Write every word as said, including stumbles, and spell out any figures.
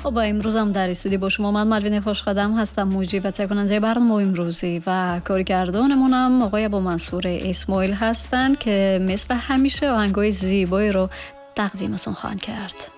خب امروز هم در استودیو با شما من ملوین خوشقدم هستم، موجی و تهیه کننده برنامه امروزی و کارگردانمون هم آقای ابو منصور اسماعیل هستند که مثل همیشه آهنگای زیبایی رو تقدیمتون خواهند کرد.